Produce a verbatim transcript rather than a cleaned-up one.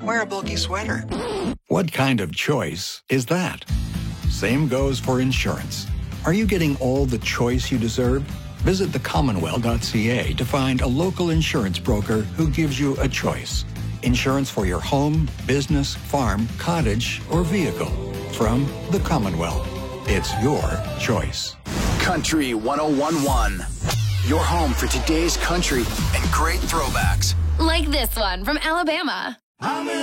wear a bulky sweater. What kind of choice is that? Same goes for insurance. Are you getting all the choice you deserve? Visit the commonwealth dot c a to find a local insurance broker who gives you a choice. Insurance for your home, business, farm, cottage, or vehicle. From the Commonwealth. It's your choice. Country one oh one point one. Your home for today's country and great throwbacks. Like this one from Alabama.